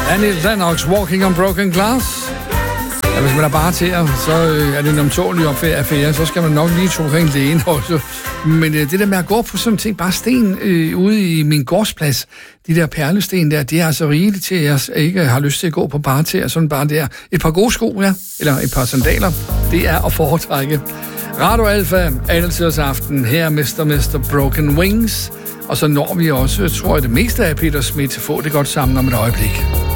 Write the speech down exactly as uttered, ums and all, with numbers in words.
Annie Lennox, Walking on Broken Glass. Ja, hvis man er bare til, så er det en omtålig affære, så skal man nok lige tro rent lægen også. Men øh, det der med at gå på sådan ting, bare sten øh, ude i min gårdsplads, de der perlesten der, det er altså rigeligt til, at jeg ikke har lyst til at gå på bare til, sådan bare der. Et par gode sko, ja, eller et par sandaler, det er at foretrække. Radio Alfa, altid aften, her er mister mister Broken Wings, og så når vi også, tror jeg, det meste af Peter Smith, få det godt sammen om et øjeblik.